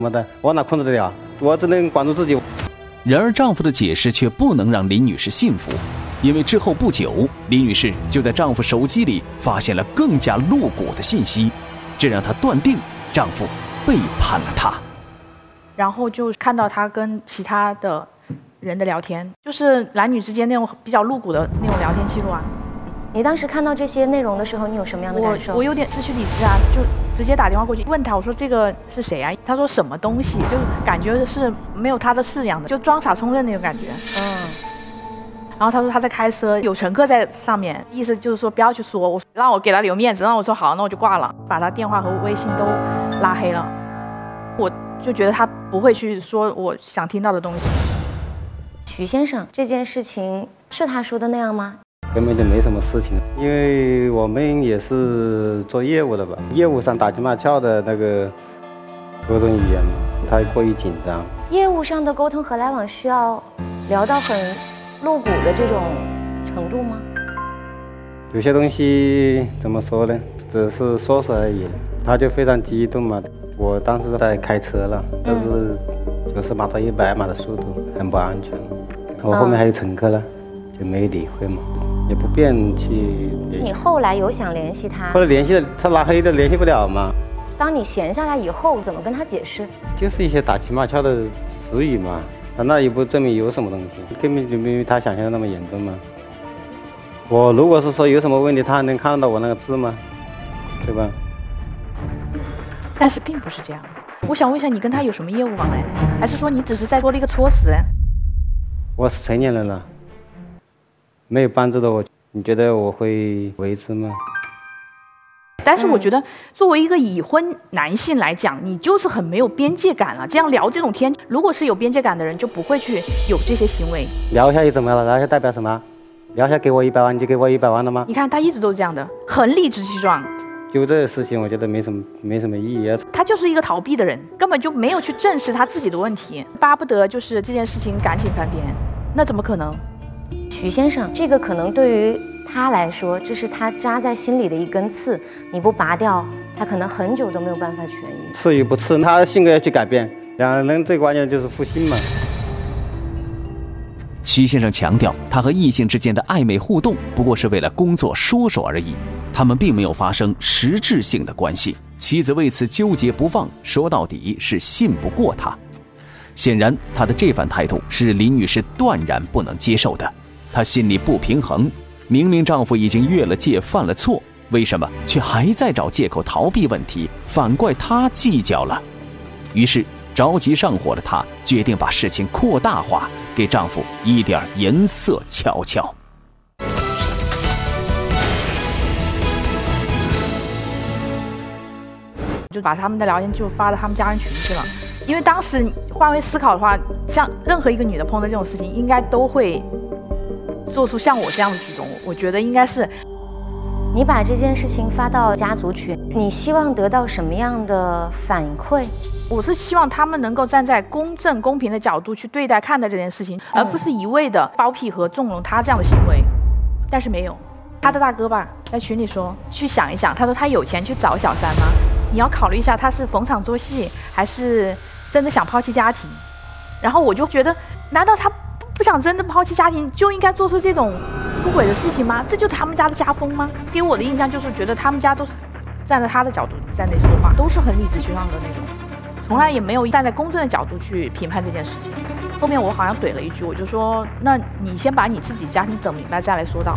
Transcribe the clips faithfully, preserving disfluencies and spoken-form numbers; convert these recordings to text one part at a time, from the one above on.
么的，我哪控制得了？我只能管住自己。 然而丈夫的解释却不能让林女士信服，因为之后不久，林女士就在丈夫手机里发现了更加露骨的信息，这让她断定丈夫背叛了她。 然后就看到她跟其他的人的聊天，就是男女之间那种比较露骨的那种聊天记录啊。 你当时看到这些内容的时候，你有什么样的感受？ 我我有点失去理智啊，就直接打电话过去问他，我说这个是谁啊？他说什么东西，就感觉是没有他的事一样的，就装傻充愣那种感觉。嗯。然后他说他在开车，有乘客在上面，意思就是说不要去说，我让我给他留面子，让我说好，那我就挂了，把他电话和微信都拉黑了。我就觉得他不会去说我想听到的东西。 许先生，这件事情是他说的那样吗？ 根本就没什么事情，因为我们也是做业务的吧，业务上打情骂俏的那个沟通语言，他过于紧张。 业务上的沟通和来往需要聊到很露骨的这种程度吗？ 有些东西怎么说呢？只是说说而已。他就非常激动嘛，我当时在开车了，但是九十码到一百码的速度，很不安全。我后面还有乘客呢，就没理会嘛。也不便去联系。 你后来有想联系他？ 后来联系了，他拉黑的，联系不了嘛。 当你闲下来以后，怎么跟他解释？ 就是一些打情骂俏的词语嘛，那也不证明有什么东西，根本就没有他想象的那么严重嘛。我如果是说有什么问题，他还能看得到我那个字吗？对吧？ 但是并不是这样。我想问一下，你跟他有什么业务往来呢？还是说你只是在做了一个戳死？ 我是成年人了。没有帮助的我，你觉得我会为之吗？ 但是我觉得，作为一个已婚男性来讲，你就是很没有边界感了。这样聊这种天，如果是有边界感的人，就不会去有这些行为。 聊一下又怎么样了？聊一下代表什么？聊一下给我一百万，你就给我一百万了吗？ 你看他一直都是这样的，很理直气壮。 就这个事情，我觉得没什么没什么意义。 他就是一个逃避的人，根本就没有去正视他自己的问题，巴不得就是这件事情赶紧翻篇，那怎么可能？ 许先生，这个可能对于他来说，这是他扎在心里的一根刺，你不拔掉，他可能很久都没有办法痊愈。 刺与不刺，他的性格要去改变。两人最关键的就是互信嘛。 许先生强调，他和异性之间的暧昧互动不过是为了工作说说而已，他们并没有发生实质性的关系。妻子为此纠结不放，说到底是信不过他。显然，他的这番态度是林女士断然不能接受的。她心里不平衡，明明丈夫已经越了界犯了错，为什么却还在找借口逃避问题，反怪她计较了？于是着急上火的她决定把事情扩大化，给丈夫一点颜色瞧瞧。 就把他们的聊天记录发到他们家人群去了，因为当时换位思考的话，像任何一个女的碰到这种事情，应该都会做出像我这样的举动。我觉得应该是你把这件事情发到家族群，你希望得到什么样的反馈？ 我是希望他们能够站在公正公平的角度去对待看待这件事情，而不是一味的包庇和纵容他这样的行为。但是没有，他的大哥吧在群里说，去想一想，他说他有钱去找小三吗？你要考虑一下，他是逢场作戏，还是真的想抛弃家庭？然后我就觉得，难道他不想真的抛弃家庭，就应该做出这种出轨的事情吗？这就是他们家的家风吗？给我的印象就是觉得他们家都是站在他的角度在那说话，都是很理直气壮的那种，从来也没有站在公正的角度去评判这件事情。后面我好像怼了一句，我就说，那你先把你自己家庭整明白再来说道。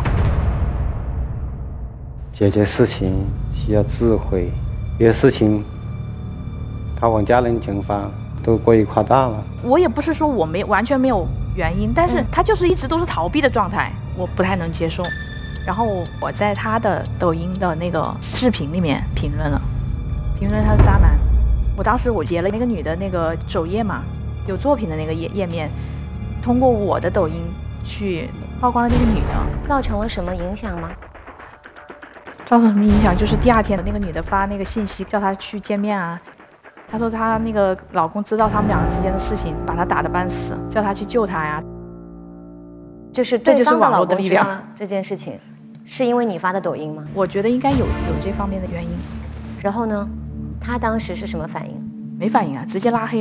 解决事情需要智慧。有些事情他往家人群发都过于夸大了。 我也不是说我没完全没有原因，但是他就是一直都是逃避的状态，我不太能接受。然后我在他的抖音的那个视频里面评论了，评论他是渣男。我当时我截了那个女的那个首页嘛，有作品的那个页页面，通过我的抖音去曝光了这个女的。 造成了什么影响吗？ 造成什么影响？就是第二天那个女的发那个信息叫她去见面啊，她说她那个老公知道他们两个之间的事情，把她打得半死，叫她去救她呀。 就是对方的老公知道这件事情，是因为你发的抖音吗？ 我觉得应该有有这方面的原因。 然后呢，他当时是什么反应？ 没反应啊，直接拉黑。